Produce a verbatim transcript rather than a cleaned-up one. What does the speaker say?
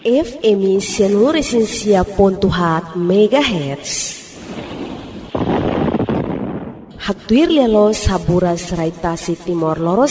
F M Seluruh Pontuhat Megahertz. Haktuir lelo sabura serai tasi timor loro